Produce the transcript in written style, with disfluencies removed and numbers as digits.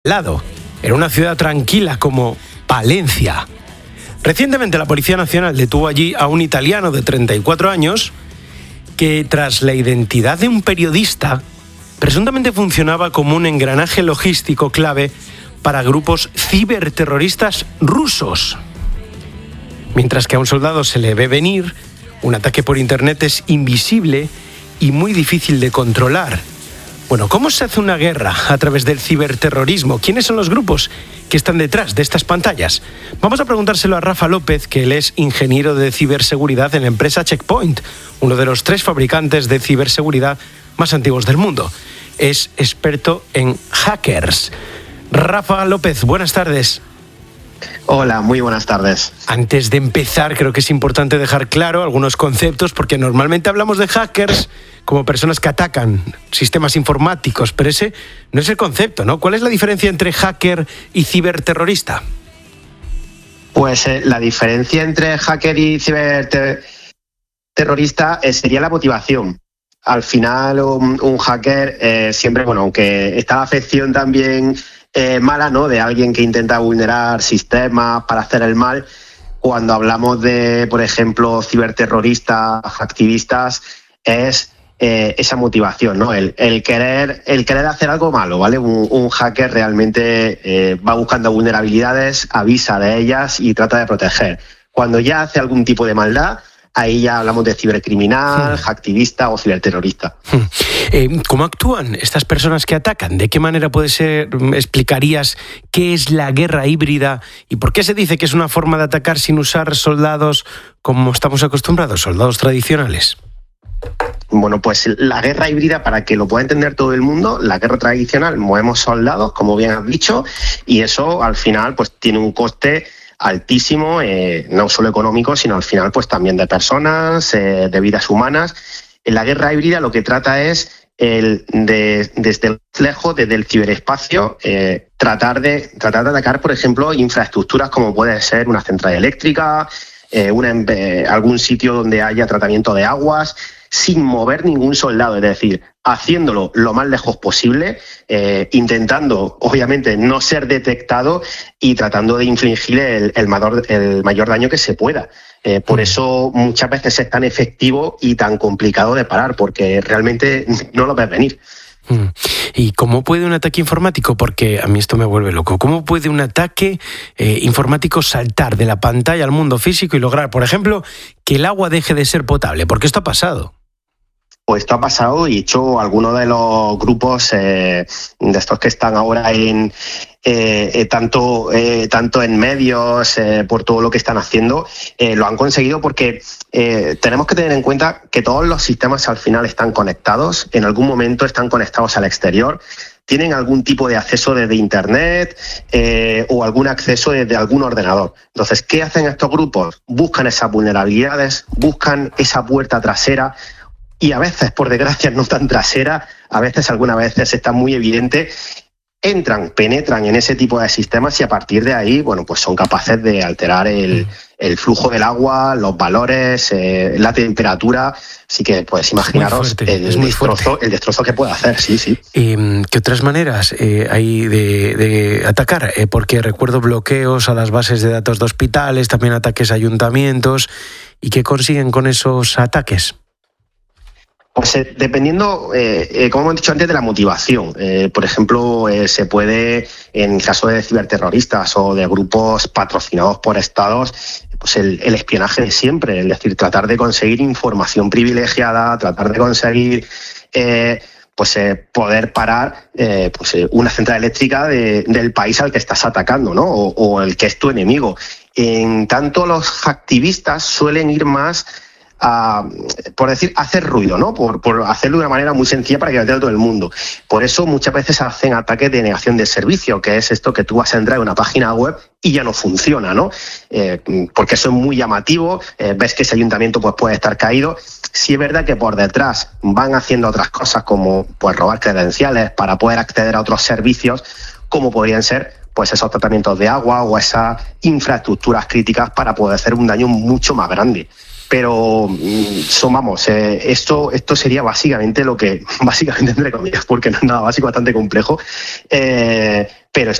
lado, en una ciudad tranquila como Palencia. Recientemente la Policía Nacional detuvo allí a un italiano de 34 años que, tras la identidad de un periodista, presuntamente funcionaba como un engranaje logístico clave para grupos ciberterroristas rusos. Mientras que a un soldado se le ve venir, un ataque por internet es invisible y muy difícil de controlar. Bueno, ¿cómo se hace una guerra a través del ciberterrorismo? ¿Quiénes son los grupos que están detrás de estas pantallas? Vamos a preguntárselo a Rafa López, que él es ingeniero de ciberseguridad en la empresa Check Point, uno de los 3 fabricantes de ciberseguridad más antiguos del mundo. Es experto en hackers. Rafa López, buenas tardes. Hola, muy buenas tardes. Antes de empezar, creo que es importante dejar claro algunos conceptos, porque normalmente hablamos de hackers como personas que atacan sistemas informáticos, pero ese no es el concepto, ¿no? ¿Cuál es la diferencia entre hacker y ciberterrorista? Pues la diferencia entre hacker y ciberterrorista sería la motivación. Al final, un hacker siempre, aunque está la afección también mala, ¿no?, de alguien que intenta vulnerar sistemas para hacer el mal. Cuando hablamos de, por ejemplo, ciberterroristas, activistas, es esa motivación, ¿no? El querer hacer algo malo, ¿vale? Un hacker realmente va buscando vulnerabilidades, avisa de ellas y trata de proteger. Cuando ya hace algún tipo de maldad, ahí ya hablamos de cibercriminal, activista o ciberterrorista. ¿Cómo actúan estas personas que atacan? ¿De qué manera puede ser? ¿Explicarías qué es la guerra híbrida y por qué se dice que es una forma de atacar sin usar soldados como estamos acostumbrados, soldados tradicionales? Bueno, pues la guerra híbrida, para que lo pueda entender todo el mundo, la guerra tradicional, movemos soldados, como bien has dicho, y eso al final pues tiene un coste altísimo, no solo económico, sino al final pues también de personas, de vidas humanas. En la guerra híbrida lo que trata es desde lejos, desde el ciberespacio, tratar de atacar, por ejemplo, infraestructuras como puede ser una central eléctrica, algún sitio donde haya tratamiento de aguas, sin mover ningún soldado, es decir, haciéndolo lo más lejos posible, intentando, obviamente, no ser detectado y tratando de infligir el mayor daño que se pueda. Por eso muchas veces es tan efectivo y tan complicado de parar, porque realmente no lo ves venir. ¿Y cómo puede un ataque informático? Porque a mí esto me vuelve loco. ¿Cómo puede un ataque informático saltar de la pantalla al mundo físico y lograr, por ejemplo, que el agua deje de ser potable? Porque esto ha pasado. Pues esto ha pasado y hecho algunos de los grupos de estos que están ahora tanto en medios, por todo lo que están haciendo, lo han conseguido porque tenemos que tener en cuenta que todos los sistemas al final están conectados, en algún momento están conectados al exterior, tienen algún tipo de acceso desde internet o algún acceso desde algún ordenador. Entonces, ¿qué hacen estos grupos? Buscan esas vulnerabilidades, buscan esa puerta trasera. Y a veces, por desgracia, no tan trasera, algunas veces está muy evidente, penetran en ese tipo de sistemas y a partir de ahí, pues son capaces de alterar el flujo del agua, los valores, la temperatura. Así que puedes imaginaros el destrozo que puede hacer, sí. ¿Qué otras maneras hay de atacar? Porque recuerdo bloqueos a las bases de datos de hospitales, también ataques a ayuntamientos. ¿Y qué consiguen con esos ataques? Pues dependiendo, como hemos dicho antes, de la motivación. Por ejemplo, se puede, en el caso de ciberterroristas o de grupos patrocinados por estados, pues el espionaje de siempre, es decir, tratar de conseguir información privilegiada, tratar de conseguir poder parar una central eléctrica del país al que estás atacando, ¿no? O el que es tu enemigo. En tanto, los activistas suelen ir más por decir, hacer ruido, ¿no? Por hacerlo de una manera muy sencilla para que lo entienda todo el mundo. Por eso muchas veces hacen ataques de negación de servicio, que es esto que tú vas a entrar en una página web y ya no funciona, ¿no? Porque eso es muy llamativo, ves que ese ayuntamiento pues puede estar caído. Sí es verdad que por detrás van haciendo otras cosas como pues robar credenciales para poder acceder a otros servicios, como podrían ser pues esos tratamientos de agua o esas infraestructuras críticas para poder hacer un daño mucho más grande. Pero esto sería básicamente entre comillas, porque no es nada básico, bastante complejo, pero